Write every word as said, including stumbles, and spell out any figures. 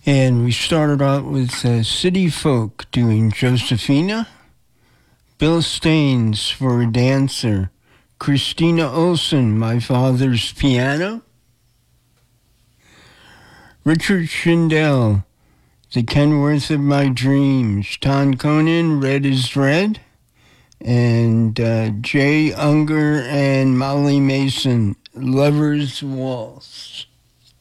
And we started out with uh, City Folk doing Josephina, Bill Staines for Dancer, Christina Olson, My Father's Piano, Richard Schindel, The Kenworth of My Dreams, Ton Conan, Red is Red, and uh, Jay Unger and Molly Mason, Lover's Waltz.